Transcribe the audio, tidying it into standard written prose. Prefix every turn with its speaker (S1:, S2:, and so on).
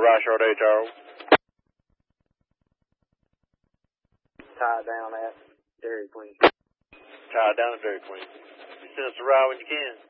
S1: Rochard HRO.
S2: Tie down at Dairy Queen.
S1: Tie down at Dairy Queen. You send us a ride when you can.